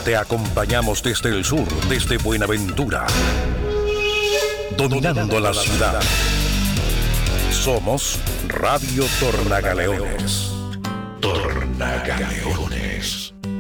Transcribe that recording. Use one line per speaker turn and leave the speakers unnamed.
Te acompañamos desde el sur, desde Buenaventura, dominando la ciudad. Somos Radio Tornagaleones. Tornagaleones.